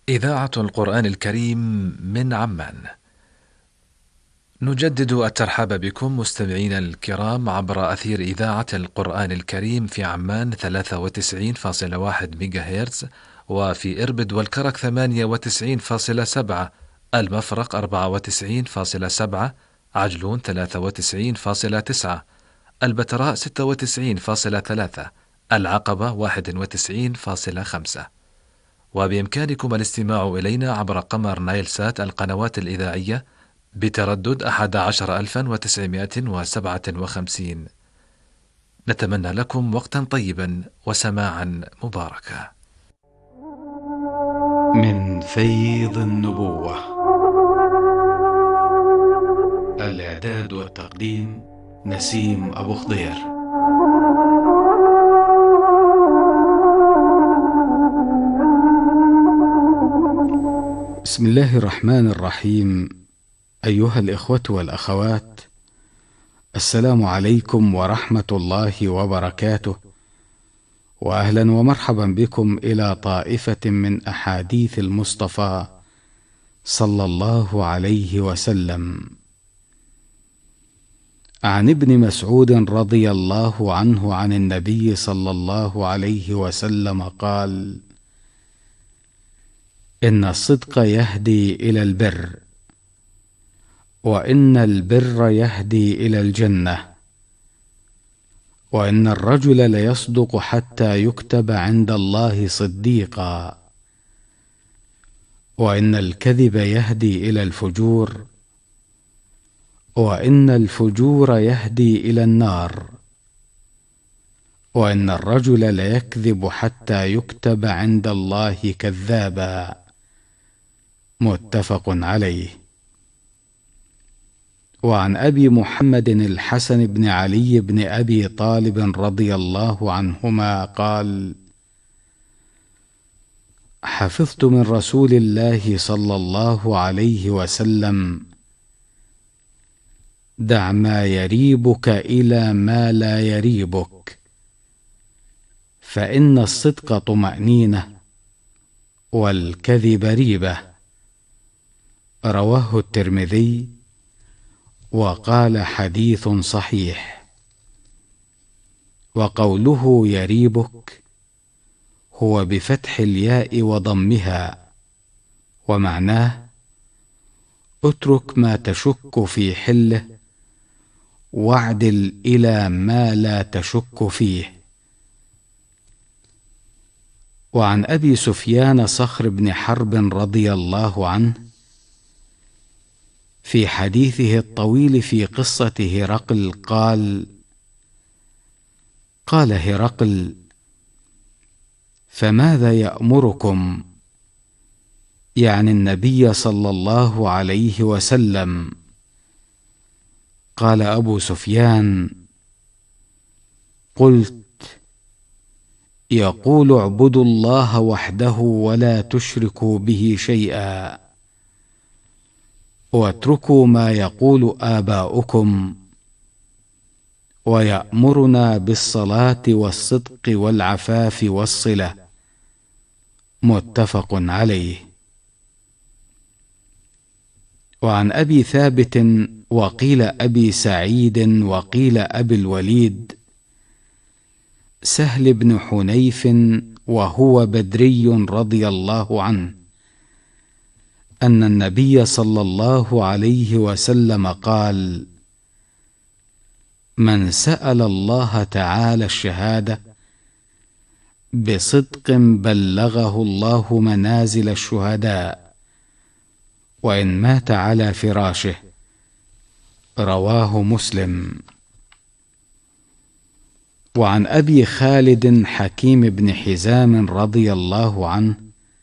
إذاعة القرآن الكريم من عمان. نجدد الترحاب بكم مستمعينا الكرام عبر أثير إذاعة القرآن الكريم في عمان 93.1 ميجاهرتز، وفي إربد والكرك 98.7، المفرق 94.7، عجلون 93.9، البتراء 96.3، العقبة 91.5. وبإمكانكم الاستماع إلينا عبر قمر نايل سات القنوات الإذاعية بتردد 11957. نتمنى لكم وقتا طيبا وسماعا مباركا. من فيض النبوة. الإعداد والتقديم نسيم أبو خضير. بسم الله الرحمن الرحيم. أيها الإخوة والأخوات، السلام عليكم ورحمة الله وبركاته، وأهلا ومرحبا بكم إلى طائفة من أحاديث المصطفى صلى الله عليه وسلم. عن ابن مسعود رضي الله عنه عن النبي صلى الله عليه وسلم قال: إن الصدق يهدي إلى البر، وإن البر يهدي إلى الجنة، وإن الرجل ليصدق حتى يكتب عند الله صديقا، وإن الكذب يهدي إلى الفجور، وإن الفجور يهدي إلى النار، وإن الرجل ليكذب حتى يكتب عند الله كذابا. متفق عليه. وعن أبي محمد الحسن بن علي بن أبي طالب رضي الله عنهما قال: حفظت من رسول الله صلى الله عليه وسلم: دع ما يريبك إلى ما لا يريبك، فإن الصدق طمأنينة والكذب ريبة. رواه الترمذي وقال حديث صحيح. وقوله يريبك هو بفتح الياء وضمها، ومعناه اترك ما تشك في حله واعدل إلى ما لا تشك فيه. وعن أبي سفيان صخر بن حرب رضي الله عنه في حديثه الطويل في قصة هرقل قال هرقل: فماذا يأمركم؟ يعني النبي صلى الله عليه وسلم. قال أبو سفيان: قلت: يقول اعبدوا الله وحده ولا تشركوا به شيئا، واتركوا ما يقول آباؤكم، ويأمرنا بالصلاة والصدق والعفاف والصلة. متفق عليه. وعن أبي ثابت وقيل أبي سعيد وقيل أبي الوليد سهل بن حنيف وهو بدري رضي الله عنه أن النبي صلى الله عليه وسلم قال: من سأل الله تعالى الشهادة بصدق بلغه الله منازل الشهداء وإن مات على فراشه. رواه مسلم. وعن أبي خالد حكيم بن حزام رضي الله عنه